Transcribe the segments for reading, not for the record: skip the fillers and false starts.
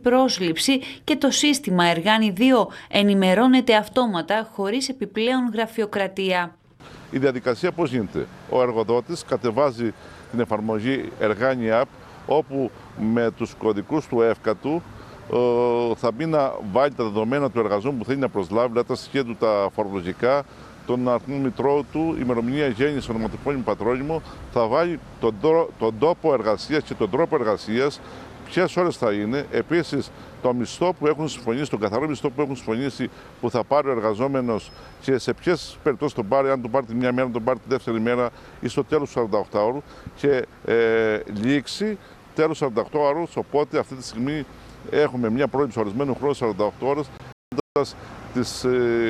πρόσληψη και το σύστημα Εργάνη 2 ενημερώνεται αυτόματα χωρίς επιπλέον γραφειοκρατία. Η διαδικασία πώς γίνεται? Ο εργοδότης κατεβάζει την εφαρμογή Εργάνη App, όπου με τους κωδικούς του ΕΦΚΑ του θα μπει να βάλει τα δεδομένα του εργαζόμενου που θέλει να προσλάβει, δηλαδή τα στοιχεία του τα φορολογικά, τον αριθμό μητρώου του, ημερομηνία γέννησης, ονοματεπώνυμο, πατρόνυμο, θα βάλει τον τόπο εργασίας και τον τρόπο εργασίας, ποιες ώρες θα είναι, επίσης το μισθό που έχουν συμφωνήσει, τον καθαρό μισθό που έχουν συμφωνήσει που θα πάρει ο εργαζόμενος και σε ποιες περιπτώσεις τον πάρει, αν τον πάρει τη μία μέρα, αν τον πάρει τη δεύτερη μέρα ή στο τέλος του 48ωρου και λήξη τέλος 48ωρου. Οπότε αυτή τη στιγμή έχουμε μια πρόληψη ορισμένου χρόνου 48 ώρες, τις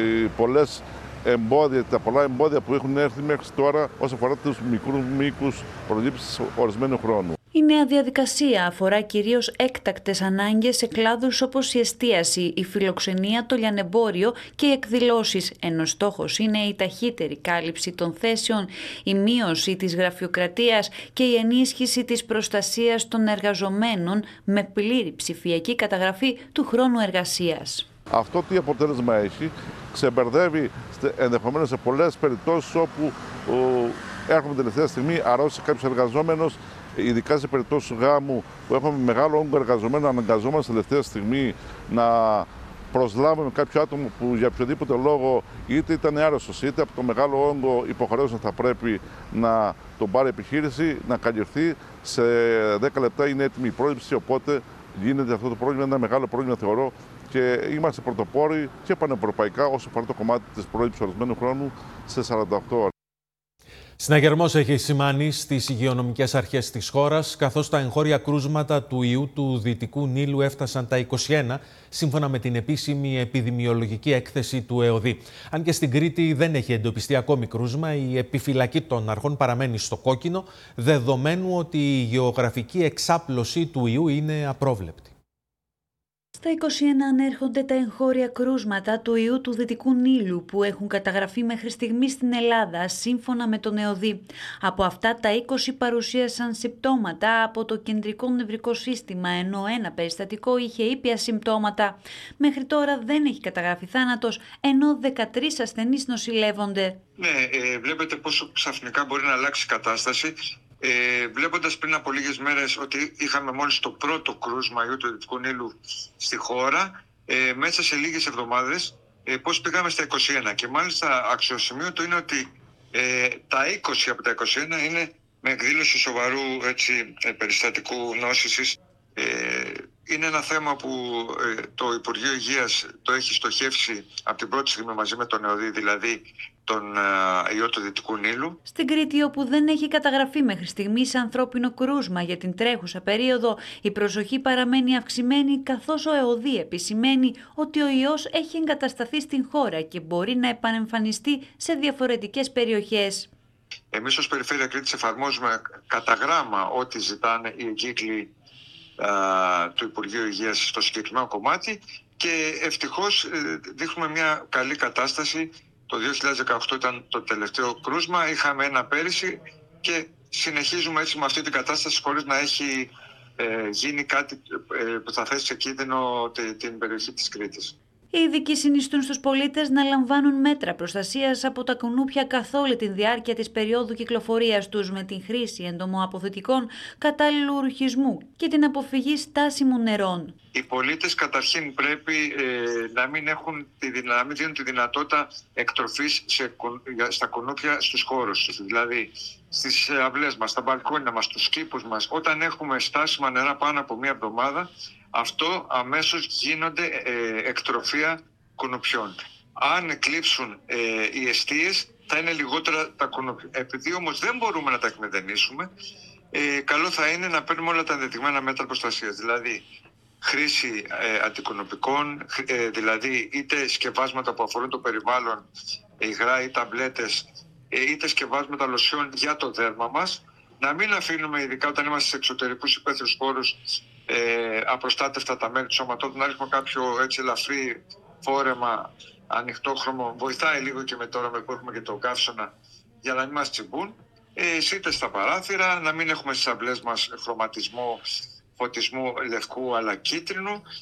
τα πολλά εμπόδια που έχουν έρθει μέχρι τώρα όσον αφορά τους μικρούς μήκους προλήψης ορισμένου χρόνου. Η νέα διαδικασία αφορά κυρίως έκτακτες ανάγκες σε κλάδους όπως η εστίαση, η φιλοξενία, το λιανεμπόριο και οι εκδηλώσεις, ενώ στόχος είναι η ταχύτερη κάλυψη των θέσεων, η μείωση της γραφειοκρατίας και η ενίσχυση της προστασίας των εργαζομένων με πλήρη ψηφιακή καταγραφή του χρόνου εργασίας. Αυτό τι αποτέλεσμα έχει? Ξεμπερδεύει ενδεχομένως σε πολλές περιπτώσεις όπου έρχομαι τελευταία στιγμή, αρρώσει κάποιος εργαζόμενος, ειδικά σε περιπτώσεις γάμου που έχουμε μεγάλο όγκο εργαζομένων, αναγκαζόμαστε τελευταία στιγμή να προσλάβουμε κάποιο άτομο που για οποιοδήποτε λόγο είτε ήταν άρρωστος είτε από το μεγάλο όγκο υποχρεώσεων θα πρέπει να τον πάρει επιχείρηση, να καλυφθεί. Σε 10 λεπτά είναι έτοιμη η πρόληψη, οπότε γίνεται αυτό το πρόβλημα, ένα μεγάλο πρόβλημα θεωρώ, και είμαστε πρωτοπόροι και πανευρωπαϊκά όσο αφορά το κομμάτι της πρόληψης ορισμένου χρόνου σε 48 ώρες. Συναγερμός έχει σημάνει στις υγειονομικές αρχές της χώρας, καθώς τα εγχώρια κρούσματα του ιού του Δυτικού Νείλου έφτασαν τα 21, σύμφωνα με την επίσημη επιδημιολογική έκθεση του ΕΟΔΗ. Αν και στην Κρήτη δεν έχει εντοπιστεί ακόμη κρούσμα, η επιφυλακή των αρχών παραμένει στο κόκκινο, δεδομένου ότι η γεωγραφική εξάπλωση του ιού είναι απρόβλεπτη. Στα 21 ανέρχονται τα εγχώρια κρούσματα του ιού του Δυτικού Νείλου που έχουν καταγραφεί μέχρι στιγμή στην Ελλάδα, σύμφωνα με τον ΕΟΔΗ. Από αυτά, τα 20 παρουσίασαν συμπτώματα από το κεντρικό νευρικό σύστημα, ενώ ένα περιστατικό είχε ήπια συμπτώματα. Μέχρι τώρα δεν έχει καταγραφεί θάνατος, ενώ 13 ασθενείς νοσηλεύονται. Ναι, βλέπετε πόσο ξαφνικά μπορεί να αλλάξει η κατάσταση. Βλέποντας πριν από λίγες μέρες ότι είχαμε μόλις το πρώτο κρούσμα ιού του Δυτικού Νείλου στη χώρα, μέσα σε λίγες εβδομάδες πώς πήγαμε στα 21. Και μάλιστα αξιοσημείωτο είναι ότι τα 20 από τα 21 είναι με εκδήλωση σοβαρού περιστατικού νόσησης. Είναι ένα θέμα που το Υπουργείο Υγείας το έχει στοχεύσει από την πρώτη στιγμή μαζί με τον ΕΟΔΗ, δηλαδή τον ιό του Δυτικού Νείλου. Στην Κρήτη, όπου δεν έχει καταγραφεί μέχρι στιγμής ανθρώπινο κρούσμα για την τρέχουσα περίοδο, η προσοχή παραμένει αυξημένη, καθώς ο ΕΟΔΗ επισημαίνει ότι ο ιός έχει εγκατασταθεί στην χώρα και μπορεί να επανεμφανιστεί σε διαφορετικές περιοχές. Εμείς ως Περιφέρεια Κρήτης εφαρμόζουμε κατά γράμμα ό,τι ζητάνε οι εγκύκλοι του Υπουργείου Υγείας στο συγκεκριμένο κομμάτι και ευτυχώς δείχνουμε μια καλή κατάσταση. Το 2018 ήταν το τελευταίο κρούσμα, είχαμε ένα πέρυσι και συνεχίζουμε έτσι με αυτή την κατάσταση χωρίς να έχει γίνει κάτι που θα θέσει σε κίνδυνο την περιοχή της Κρήτης. Οι ειδικοί συνιστούν στους πολίτες να λαμβάνουν μέτρα προστασίας από τα κουνούπια καθ' όλη τη διάρκεια της περίοδου κυκλοφορίας τους, με την χρήση εντομοαποθετικών, κατάλληλου ρουχισμού και την αποφυγή στάσιμων νερών. Οι πολίτες καταρχήν πρέπει να μην δίνουν τη δυνατότητα εκτροφής στα κουνούπια στους χώρους τους, δηλαδή στις αυλές μας, στα μπαλκόνια μας, στους κήπους μας. Όταν έχουμε στάσιμα νερά πάνω από μία εβδομάδα, αυτό αμέσως γίνονται εκτροφία κουνουπιών. Αν εκλείψουν οι εστίες, θα είναι λιγότερα τα κουνούπια. Επειδή όμως δεν μπορούμε να τα εκμεδενήσουμε, καλό θα είναι να παίρνουμε όλα τα ενδεδειγμένα μέτρα προστασίας. Δηλαδή, χρήση αντικονουπικών, δηλαδή είτε σκευάσματα που αφορούν το περιβάλλον, υγρά ή ταμπλέτες, είτε σκευάσματα λοσιών για το δέρμα μας. Να μην αφήνουμε, ειδικά όταν είμαστε σε εξωτερικούς υπαίθριους χώρους, απροστάτευτα τα μέρη του σώματός, να ρίχνουμε κάποιο έτσι ελαφρύ φόρεμα ανοιχτόχρωμο. Βοηθάει λίγο και με τώρα που έχουμε και το καύσωνα για να μην μας τσιμπούν. Σίτες στα παράθυρα, να μην έχουμε στις αυλές μας χρωματισμό φωτισμού λευκού αλλά κίτρινου.